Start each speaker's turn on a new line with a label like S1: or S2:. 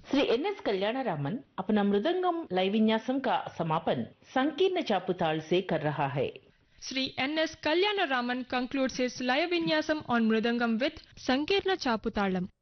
S1: Shri NS Kalyanaraman अपना मृदंगम लय विन्यासम का समापन संकीर्ण चापुताल से कर रहा है।
S2: Sri N.S. Kalyanaraman concludes his Laya Vinyasam on Mridangam with Sankirna Chaputalam.